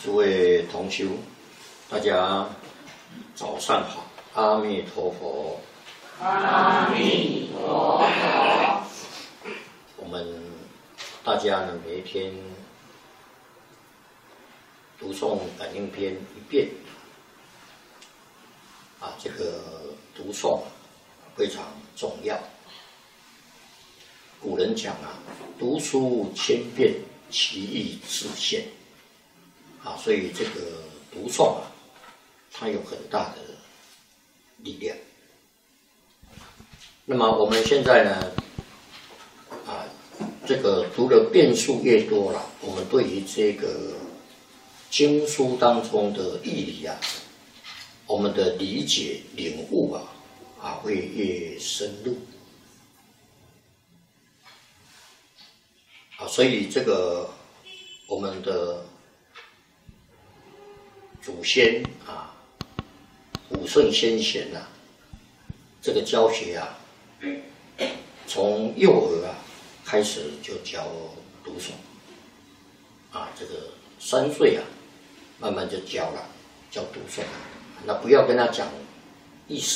诸位同修，大家早上好，阿弥陀佛。 阿弥陀佛。 我们大家呢，每一天读诵感应篇一遍，这个读诵非常重要。古人讲读书千遍，其义自现。所以这个读诵它有很大的力量。那么我们现在呢，这个读的遍数越多了，我们对于这个经书当中的义理我们的理解领悟会越深入。所以这个我们的祖先古圣先贤这个教学从幼儿开始就教读诵这个3岁慢慢就教了，教读诵。那不要跟他讲意思。